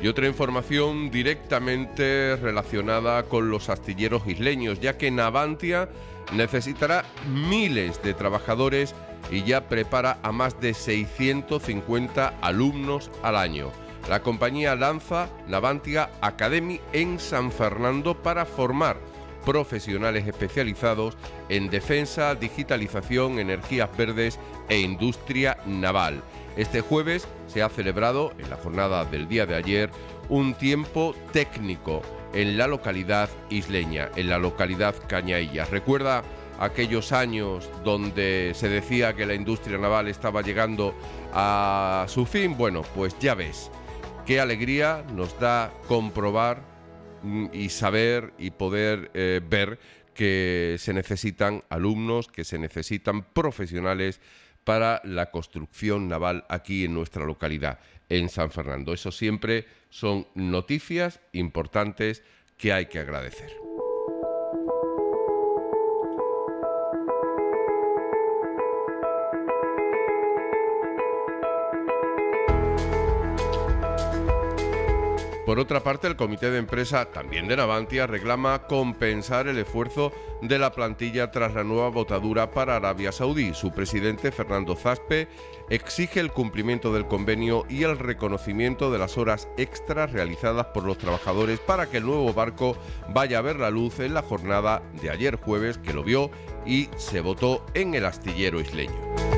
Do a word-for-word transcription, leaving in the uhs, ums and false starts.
Y otra información directamente relacionada con los astilleros isleños, ya que Navantia necesitará miles de trabajadores y ya prepara a más de seiscientos cincuenta alumnos al año. La compañía lanza Navantia Academy en San Fernando para formar profesionales especializados en defensa, digitalización, energías verdes e industria naval. Este jueves se ha celebrado, en la jornada del día de ayer, un tiempo técnico en la localidad isleña, en la localidad Cañaillas. ¿Recuerda aquellos años donde se decía que la industria naval estaba llegando a su fin? Bueno, pues ya ves, qué alegría nos da comprobar y saber y poder eh, ver que se necesitan alumnos, que se necesitan profesionales para la construcción naval aquí en nuestra localidad, en San Fernando. Eso siempre son noticias importantes que hay que agradecer. Por otra parte, el comité de empresa, también de Navantia, reclama compensar el esfuerzo de la plantilla tras la nueva botadura para Arabia Saudí. Su presidente, Fernando Zaspe, exige el cumplimiento del convenio y el reconocimiento de las horas extras realizadas por los trabajadores para que el nuevo barco vaya a ver la luz en la jornada de ayer jueves, que lo vio y se votó en el astillero isleño.